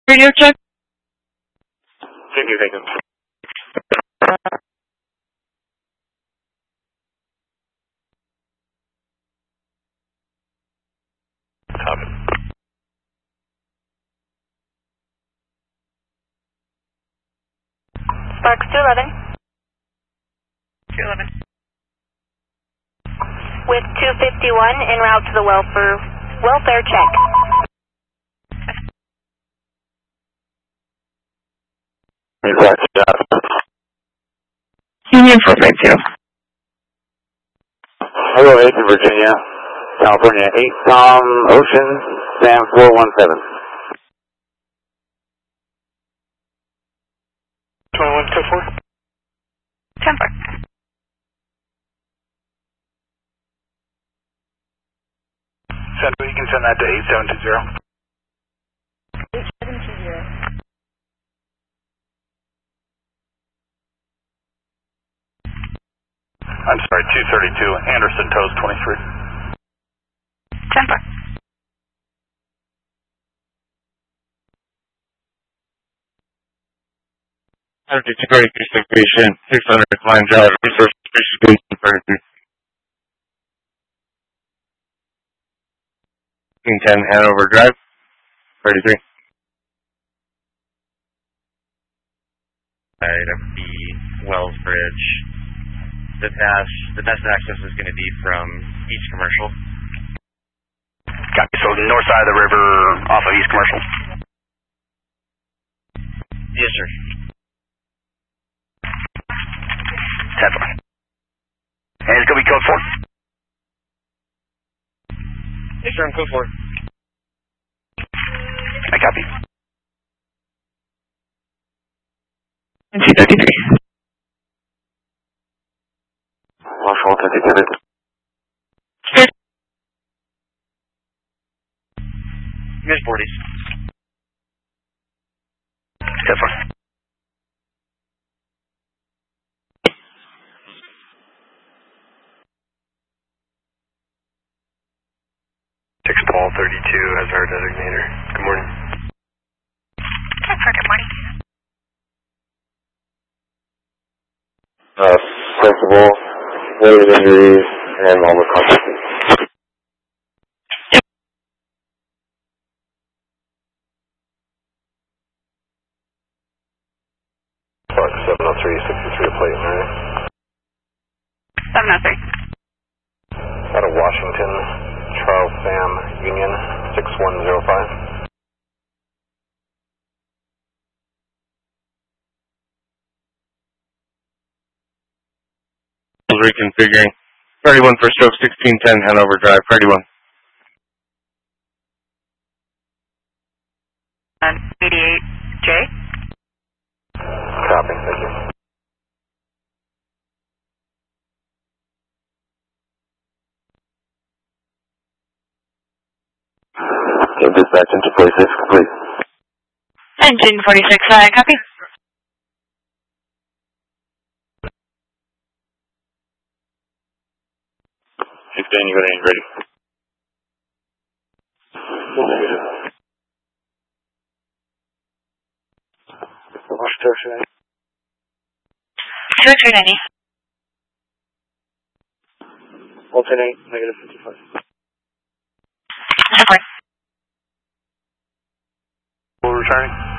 Radio check. Thank you. Copy. Sparks 211. 211. With 251 en route to the welfare check. Union 452. Hello, 8 Virginia, California, 8 Tom Ocean, Sam 417. 2124. 10-4. Central, you can send that to 8720. 8720. I'm sorry, 232, Anderson Toast 23. 10-4. Security Station, 600 Klein Drive, Resource Station, 10 Hanover Drive, 33. Side of the Wells Bridge. The best access is going to be from East Commercial. Copy, so the north side of the river off of East Commercial. Yes, sir. 10-4. And it's going to be code 4. Yes, sir, I'm code 4. I copy. 233. Mid-40s. 10-4. Paul 32 as our designator. Good morning. 10-4, good morning. Principal, related injuries, and normal consciousness. Park 703, 63 plate 703. 9. Out of Washington, Charles Sam Union, 6105. Reconfiguring. 31 for stroke, 1610 Hanover Drive, 31. 88J. Copy, thank you. Dispatch into 46, complete. Engine 46, copy. You go to ready. Washington. 2390. Alternate, negative 55. Support. Returning.